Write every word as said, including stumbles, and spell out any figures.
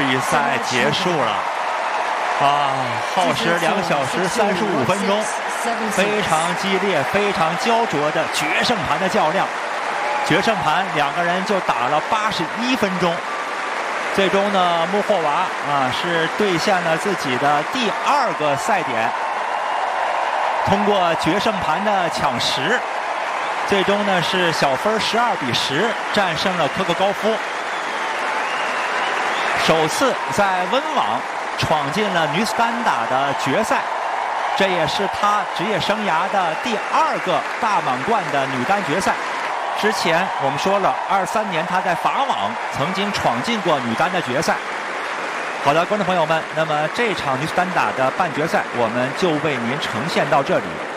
比赛结束了啊，耗时两小时三十五分钟，非常激烈、非常焦灼的决胜盘的较量。决胜盘两个人就打了八十一分钟，最终呢，穆霍娃啊是兑现了自己的第二个赛点，通过决胜盘的抢十，最终呢是小分十二比十战胜了科克高夫，首次在温网闯进了女子单打的决赛，这也是她职业生涯的第二个大满贯的女单决赛。之前我们说了，二三年她在法网曾经闯进过女单的决赛。好的，观众朋友们，那么这场女子单打的半决赛我们就为您呈现到这里。